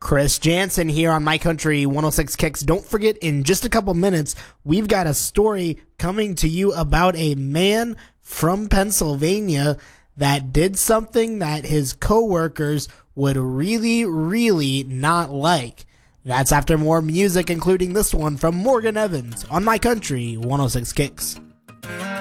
Chris Jansen here on My Country 106 Kicks. Don't forget, in just a couple minutes, we've got a story coming to you about a man from Pennsylvania that did something that his coworkers would really, really not like. That's after more music, including this one from Morgan Evans on My Country 106 Kicks.